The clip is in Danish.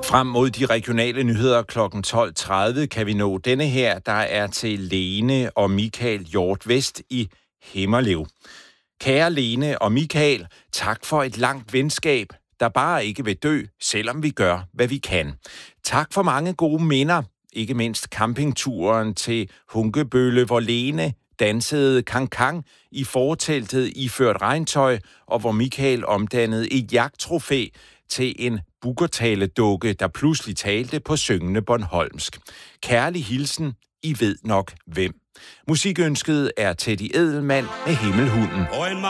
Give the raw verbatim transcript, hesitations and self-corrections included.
Frem mod de regionale nyheder klokken tolv tredive kan vi nå denne her, der er til Lene og Michael Hjort Vest i Himmerlev. Kære Lene og Michael, tak for et langt venskab, der bare ikke vil dø, selvom vi gør, hvad vi kan. Tak for mange gode minder, ikke mindst campingturen til Hunkebølle, hvor Lene dansede kankang i forteltet iført regntøj, og hvor Michael omdannede et jagttrofæ til en bukkertaledukke, der pludselig talte på syngende bornholmsk. Kærlig hilsen, I ved nok hvem. Musikønsket er Teddy Edelmann med Himmelhunden.